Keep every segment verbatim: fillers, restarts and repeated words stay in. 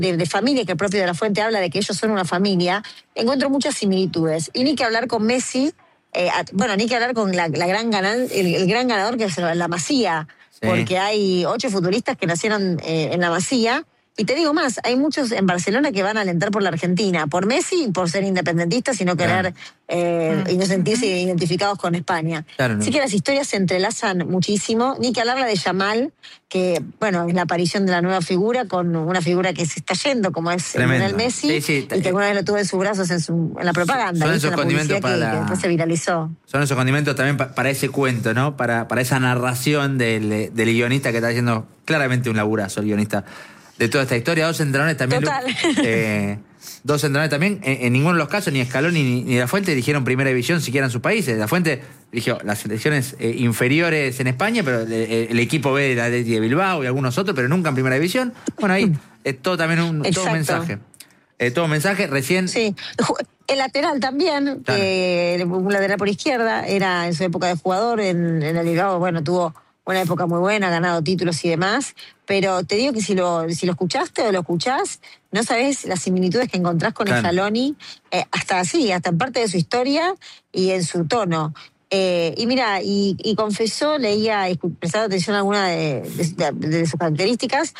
de, de familia, que el propio de la Fuente habla de que ellos son una familia, encuentro muchas similitudes. Y ni que hablar con Messi, eh, a, bueno, ni que hablar con la, la gran ganan, el, el gran ganador que es la Masía, sí. Porque hay ocho futbolistas que nacieron eh, en la Masía. Y te digo más, hay muchos en Barcelona que van a alentar por la Argentina, por Messi, por ser independentistas y no querer, claro. eh, y no sentirse identificados con España. Claro, no. Así que las historias se entrelazan muchísimo. Ni que hablarla de Yamal, que, bueno, es la aparición de la nueva figura, con una figura que se está yendo, como es Lionel Messi, sí, sí, y que alguna vez lo tuvo en sus brazos en, su, en la propaganda, son esos en la condimentos publicidad para que, que después se viralizó. Son esos condimentos también pa, para ese cuento, ¿no? Para, para esa narración del, del guionista que está haciendo claramente un laburazo, el guionista de toda esta historia. Dos entrenadores también. Total. Eh, dos entrenadores también. En, en ninguno de los casos, ni Scaloni ni, ni La Fuente dirigieron primera división siquiera en sus países. La Fuente dirigió las selecciones eh, inferiores en España, pero el, el equipo B de la de Bilbao y algunos otros, pero nunca en primera división. Bueno, ahí es todo también un, todo un mensaje. Eh, todo un mensaje recién. Sí. El lateral también, claro. que un lateral por izquierda, era en su época de jugador en, en el Bilbao, bueno, tuvo una época muy buena, ha ganado títulos y demás, pero te digo que si lo, si lo escuchaste o lo escuchás, no sabés las similitudes que encontrás con claro. Scaloni, eh, hasta así, hasta en parte de su historia y en su tono. Eh, y mira, y, y confesó, leía, prestaba atención a alguna de, de, de, de sus características,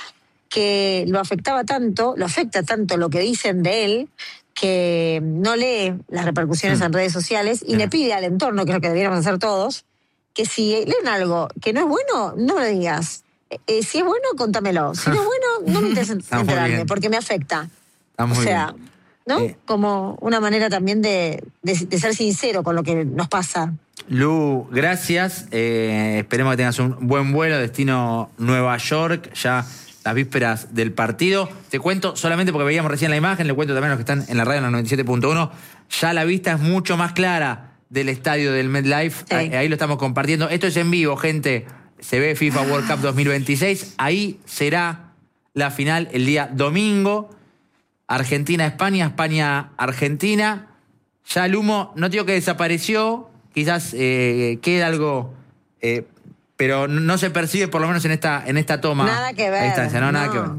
que lo afectaba tanto, lo afecta tanto lo que dicen de él, que no lee las repercusiones mm. en redes sociales y yeah. le pide al entorno, que es lo que deberíamos hacer todos, que si leen algo que no es bueno, no me lo digas. Eh, si es bueno, contámelo. Si no es bueno, no me interesa enterarme, porque me afecta. O sea, bien. ¿no? Eh. Como una manera también de, de, de ser sincero con lo que nos pasa. Lu, gracias. Eh, esperemos que tengas un buen vuelo, destino Nueva York, ya las vísperas del partido. Te cuento, solamente porque veíamos recién la imagen, le cuento también a los que están en la radio en la noventa y siete punto uno, ya la vista es mucho más clara del estadio del MetLife, sí. ahí, ahí lo estamos compartiendo. Esto es en vivo, gente. Se ve FIFA World Cup dos mil veintiséis. Ahí será la final el día domingo. Argentina-España, España-Argentina. Ya el humo, no digo que desapareció, quizás eh, queda algo, eh, pero no se percibe por lo menos en esta, en esta toma. Nada que ver. A distancia, no, no. Nada que ver.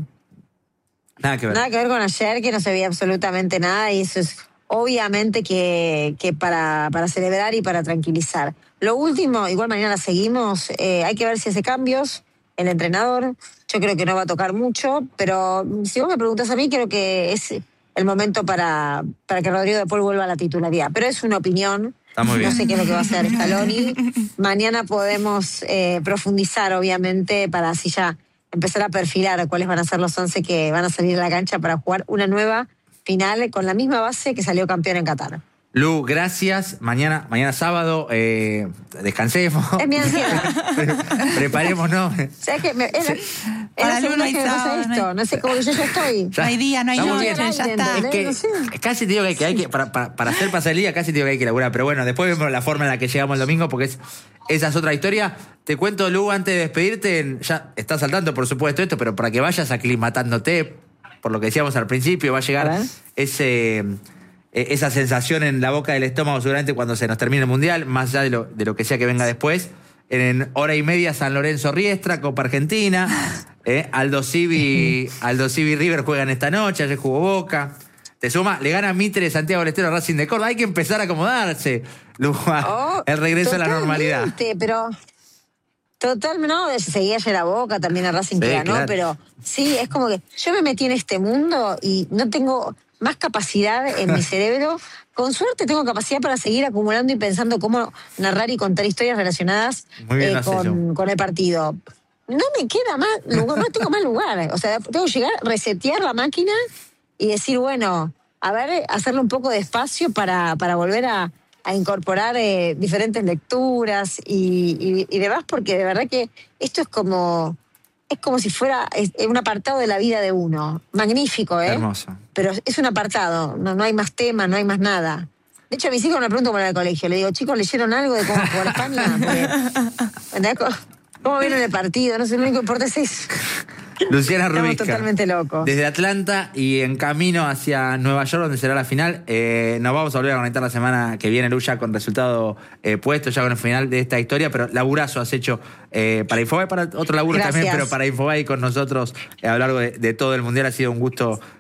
Nada que ver. Nada que ver con ayer, que no se veía absolutamente nada, y eso es obviamente que, que para, para celebrar y para tranquilizar. Lo último, igual mañana la seguimos, eh, hay que ver si hace cambios el entrenador. Yo creo que no va a tocar mucho, pero si vos me preguntás a mí, creo que es el momento para, para que Rodrigo de Paul vuelva a la titularidad. Pero es una opinión. Está muy bien. No sé qué es lo que va a hacer Scaloni. Mañana podemos eh, profundizar, obviamente, para así ya empezar a perfilar cuáles van a ser los once que van a salir a la cancha para jugar una nueva final con la misma base que salió campeón en Qatar. Lu, gracias. Mañana, mañana sábado, eh, descansemos. Es mi ansiedad. Preparémonos. ¿Sabes qué? Me, es la, es la Luna segunda y que me pasa sábado, esto. no hay... No sé cómo yo ya estoy. No hay día, no hay noche, ya está. Es que, no sé. Casi te digo que hay que, hay que para, para, para hacer pasar el día, casi te digo que hay que laburar. Pero bueno, después vemos la forma en la que llegamos el domingo, porque es, esa es otra historia. Te cuento, Lu, antes de despedirte, ya estás al tanto, por supuesto, esto, pero para que vayas aclimatándote, por lo que decíamos al principio, va a llegar ese, esa sensación en la boca del estómago seguramente cuando se nos termine el Mundial, más allá de lo, de lo que sea que venga después. En hora y media San Lorenzo Riestra, Copa Argentina. Eh, Aldo Civi, Aldo Civi River juegan esta noche, ayer jugó Boca. Te suma, le gana Mitre Santiago del Estero a Racing de Córdoba. Hay que empezar a acomodarse. Oh, el regreso a la normalidad. Pero totalmente, no, seguía ayer a Boca, también a Racing, sí, que ganó, claro. Pero sí, es como que yo me metí en este mundo y no tengo más capacidad en mi cerebro. Con suerte tengo capacidad para seguir acumulando y pensando cómo narrar y contar historias relacionadas eh, con, con el partido. No me queda más lugar, no tengo más lugar. O sea, tengo que llegar, resetear la máquina y decir, bueno, a ver, hacerle un poco de espacio para, para volver a, a incorporar eh, diferentes lecturas y, y, y demás, porque de verdad que esto es como... Es como si fuera un apartado de la vida de uno. Magnífico, ¿eh? Hermoso. Pero es un apartado, no, no hay más tema, no hay más nada. De hecho, a mis hijos me preguntan por el colegio. Le digo, chicos, ¿leyeron algo de cómo jugar España? Porque, ¿cómo vieron el partido? No sé, lo único que importa es eso. Luciana Rubisca. Estamos totalmente locos. Desde Atlanta y en camino hacia Nueva York, donde será la final. Eh, nos vamos a volver a conectar la semana que viene, Lu, ya con resultado eh, puesto, ya con el final de esta historia. Pero laburazo has hecho eh, para Infobae, para otro laburo Gracias. También, pero para Infobae con nosotros eh, a lo largo de, de todo el Mundial. Ha sido un gusto